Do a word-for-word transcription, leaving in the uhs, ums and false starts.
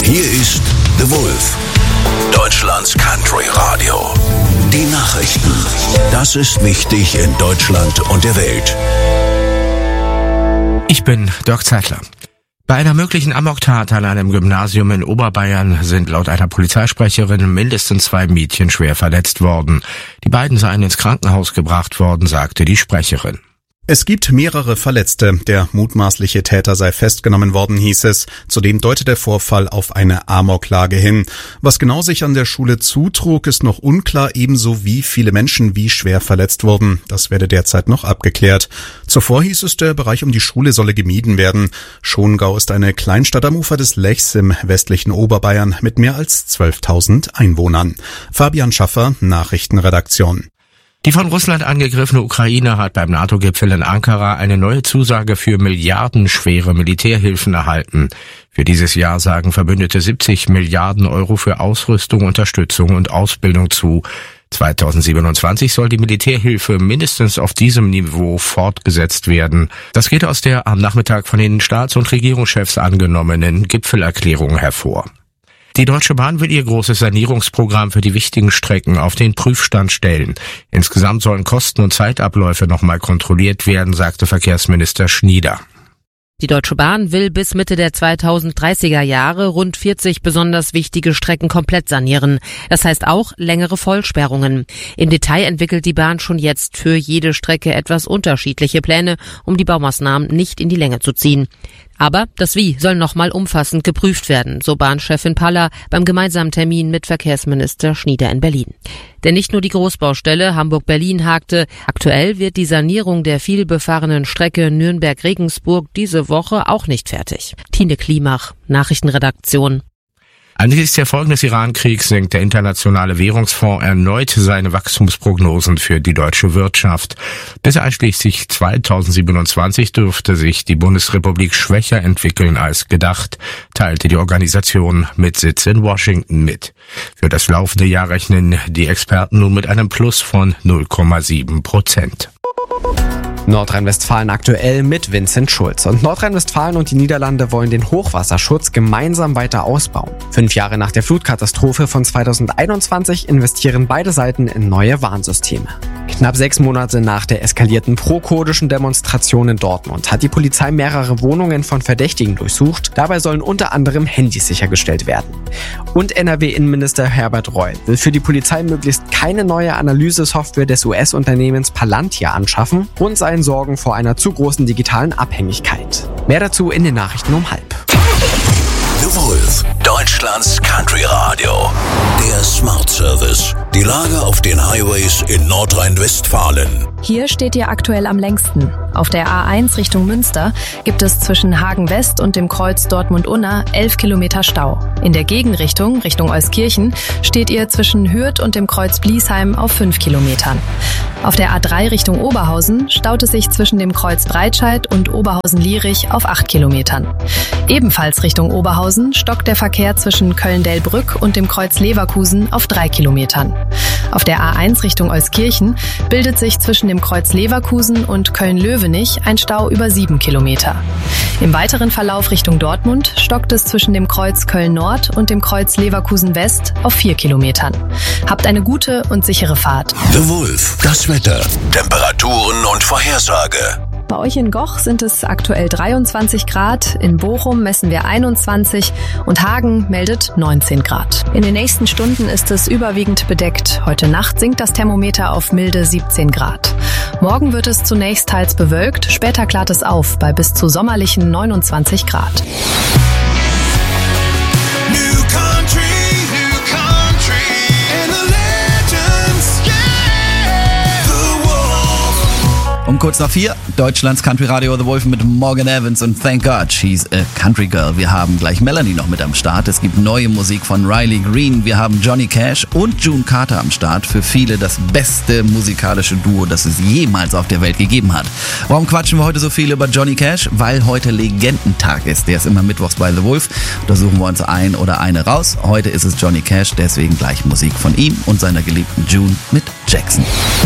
Hier ist The Wolf, Deutschlands Country Radio. Die Nachrichten. Das ist wichtig in Deutschland und der Welt. Ich bin Dirk Zeitler. Bei einer möglichen Amoktat an einem Gymnasium in Oberbayern sind laut einer Polizeisprecherin mindestens zwei Mädchen schwer verletzt worden. Die beiden seien ins Krankenhaus gebracht worden, sagte die Sprecherin. Es gibt mehrere Verletzte. Der mutmaßliche Täter sei festgenommen worden, hieß es. Zudem deutet der Vorfall auf eine Amoklage hin. Was genau sich an der Schule zutrug, ist noch unklar, ebenso wie viele Menschen wie schwer verletzt wurden. Das werde derzeit noch abgeklärt. Zuvor hieß es, der Bereich um die Schule solle gemieden werden. Schongau ist eine Kleinstadt am Ufer des Lechs im westlichen Oberbayern mit mehr als zwölftausend Einwohnern. Fabian Schaffer, Nachrichtenredaktion. Die von Russland angegriffene Ukraine hat beim NATO-Gipfel in Ankara eine neue Zusage für milliardenschwere Militärhilfen erhalten. Für dieses Jahr sagen Verbündete siebzig Milliarden Euro für Ausrüstung, Unterstützung und Ausbildung zu. zweitausendsiebenundzwanzig soll die Militärhilfe mindestens auf diesem Niveau fortgesetzt werden. Das geht aus der am Nachmittag von den Staats- und Regierungschefs angenommenen Gipfelerklärung hervor. Die Deutsche Bahn will ihr großes Sanierungsprogramm für die wichtigen Strecken auf den Prüfstand stellen. Insgesamt sollen Kosten und Zeitabläufe nochmal kontrolliert werden, sagte Verkehrsminister Schnieder. Die Deutsche Bahn will bis Mitte der zweitausenddreißiger Jahre rund vierzig besonders wichtige Strecken komplett sanieren. Das heißt auch längere Vollsperrungen. Im Detail entwickelt die Bahn schon jetzt für jede Strecke etwas unterschiedliche Pläne, um die Baumaßnahmen nicht in die Länge zu ziehen. Aber das Wie soll nochmal umfassend geprüft werden, so Bahnchefin Paller beim gemeinsamen Termin mit Verkehrsminister Schnieder in Berlin. Denn nicht nur die Großbaustelle Hamburg-Berlin hakte. Aktuell wird die Sanierung der vielbefahrenen Strecke Nürnberg-Regensburg diese Woche auch nicht fertig. Tine Klimach, Nachrichtenredaktion. Angesichts der Folgen des Iran-Kriegs senkt der Internationale Währungsfonds erneut seine Wachstumsprognosen für die deutsche Wirtschaft. Bis einschließlich zweitausendsiebenundzwanzig dürfte sich die Bundesrepublik schwächer entwickeln als gedacht, teilte die Organisation mit Sitz in Washington mit. Für das laufende Jahr rechnen die Experten nun mit einem Plus von null Komma sieben Prozent. Nordrhein-Westfalen aktuell mit Vincent Schulz. Und Nordrhein-Westfalen und die Niederlande wollen den Hochwasserschutz gemeinsam weiter ausbauen. Fünf Jahre nach der Flutkatastrophe von zweitausendeinundzwanzig investieren beide Seiten in neue Warnsysteme. Knapp sechs Monate nach der eskalierten pro-kurdischen Demonstration in Dortmund hat die Polizei mehrere Wohnungen von Verdächtigen durchsucht. Dabei sollen unter anderem Handys sichergestellt werden. Und N R W-Innenminister Herbert Reul will für die Polizei möglichst keine neue Analysesoftware des U S-Unternehmens Palantir anschaffen und seinen Sorgen vor einer zu großen digitalen Abhängigkeit. Mehr dazu in den Nachrichten um halb. The Wolf, Deutschlands Country Radio. Der Smart Service. Die Lage auf den Highways in Nordrhein-Westfalen. Hier steht ihr aktuell am längsten. Auf der A eins Richtung Münster gibt es zwischen Hagen West und dem Kreuz Dortmund-Unna elf Kilometer Stau. In der Gegenrichtung, Richtung Euskirchen, steht ihr zwischen Hürth und dem Kreuz Bliesheim auf fünf Kilometern. Auf der A drei Richtung Oberhausen staut es sich zwischen dem Kreuz Breitscheid und Oberhausen-Lierich auf acht Kilometern. Ebenfalls Richtung Oberhausen stockt der Verkehr zwischen Köln-Delbrück und dem Kreuz Leverkusen auf drei Kilometern. Auf der A eins Richtung Euskirchen bildet sich zwischen dem Kreuz Leverkusen und Köln-Löwenich ein Stau über sieben Kilometer. Im weiteren Verlauf Richtung Dortmund stockt es zwischen dem Kreuz Köln-Nord und dem Kreuz Leverkusen-West auf vier Kilometern. Habt eine gute und sichere Fahrt. The Wolf, das Wetter, Temperaturen und Vorhersage. Bei euch in Goch sind es aktuell dreiundzwanzig Grad, in Bochum messen wir einundzwanzig und Hagen meldet neunzehn Grad. In den nächsten Stunden ist es überwiegend bedeckt. Heute Nacht sinkt das Thermometer auf milde siebzehn Grad. Morgen wird es zunächst teils bewölkt, später klart es auf bei bis zu sommerlichen neunundzwanzig Grad. Um kurz nach vier, Deutschlands Country Radio The Wolf mit Morgan Evans und Thank God She's a Country Girl. Wir haben gleich Melanie noch mit am Start. Es gibt neue Musik von Riley Green. Wir haben Johnny Cash und June Carter am Start. Für viele das beste musikalische Duo, das es jemals auf der Welt gegeben hat. Warum quatschen wir heute so viel über Johnny Cash? Weil heute Legendentag ist. Der ist immer mittwochs bei The Wolf. Da suchen wir uns ein oder eine raus. Heute ist es Johnny Cash, deswegen gleich Musik von ihm und seiner geliebten June mit Jackson.